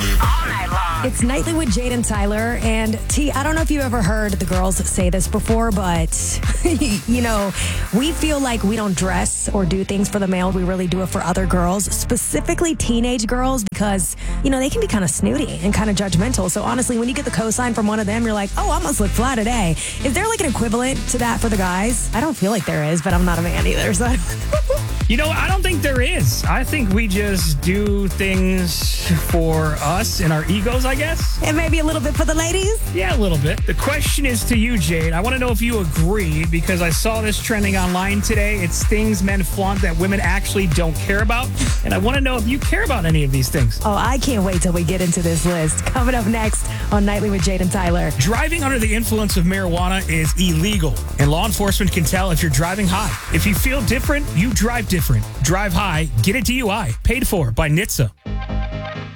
all night long. It's Nightly with Jade and Tyler. And T, I don't know if you ever heard the girls say this before, but, you know, we feel like we don't dress or do things for the male. We really do it for other girls, specifically teenage girls, because, you know, they can be kind of snooty and kind of judgmental. So honestly, when you get the cosign from one of them, you're like, oh, I must look fly today. Is there like an equivalent to that for the guys? I don't feel like there is, but I'm not a man either. So You know, I don't think there is. I think we just do things for us and our egos, I guess. and maybe a little bit for the ladies. Yeah, a little bit. The question is to you, Jade. I want to know if you agree, because I saw this trending online today. It's things men flaunt that women actually don't care about. And I want to know if you care about any of these things. Oh, I can't wait till we get into this list. Coming up next on Nightly with Jade and Tyler. Driving under the influence of marijuana is illegal, and law enforcement can tell if you're driving high. If you feel different, you drive different. Drive high, get a DUI. Paid for by NHTSA.